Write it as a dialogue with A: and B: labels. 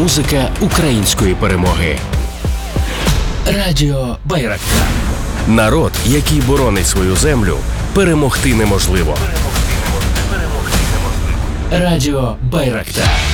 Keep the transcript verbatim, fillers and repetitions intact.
A: музика української перемоги. Радіо Байрактар. Народ, який боронить свою землю, перемогти неможливо. Радіо Байрактар.